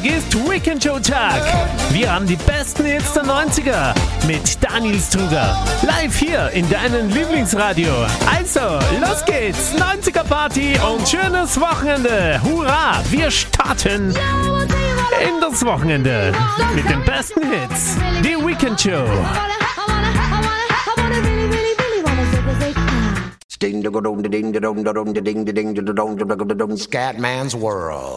ist Weekend Show Tag. Wir haben die besten Hits der 90er mit Daniel Struger. Live hier in deinem Lieblingsradio. Also, los geht's. 90er Party und schönes Wochenende. Hurra, wir starten in das Wochenende mit den besten Hits. Die Weekend Show. Scatman's World.